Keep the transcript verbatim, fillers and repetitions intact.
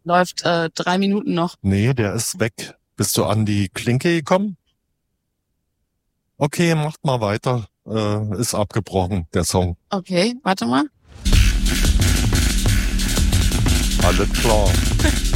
läuft äh, drei Minuten noch. Nee, der ist weg. Bist du an die Klinke gekommen? Okay, macht mal weiter. Äh, ist abgebrochen, der Song. Okay, warte mal. Alles klar.